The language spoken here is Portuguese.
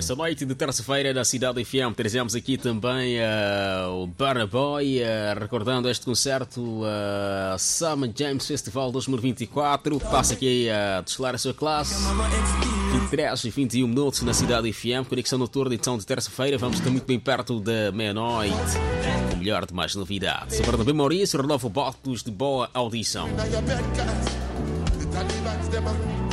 Nesta noite de terça-feira na Cidade FM trazemos aqui também o Burna Boy, recordando este concerto Summer James Festival 2024. Passa aqui a desfilar a sua classe 23 e 21 minutos na Cidade FM. Conexão noturna, edição de terça-feira. Vamos estar muito bem perto da meia-noite. O melhor de mais novidades. Sobre Bernabé Maurício, renovo votos de boa audição.